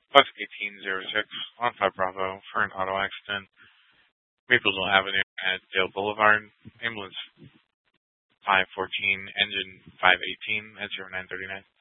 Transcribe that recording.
Bus 1806 on 5 Bravo for an auto accident. Mapleville Avenue at Dale Boulevard. Ambulance 514, engine 518 at 0939.